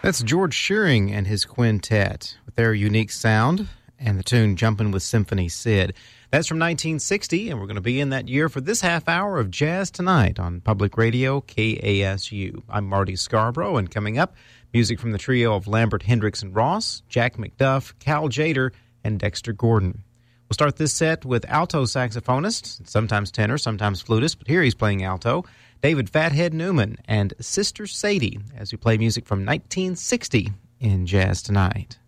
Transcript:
That's George Shearing and his quintet with their unique sound and the tune Jumpin' with Symphony Sid. That's from 1960, and we're going to be in that year for this half hour of Jazz Tonight on Public Radio KASU. I'm Marty Scarborough, and coming up, music from the trio of Lambert, Hendricks, and Ross, Jack McDuff, Cal Jader, and Dexter Gordon. We'll start this set with alto saxophonist, sometimes tenor, sometimes flutist, but here he's playing alto, David Fathead Newman and Sister Sadie as we play music from 1960 in Jazz Tonight.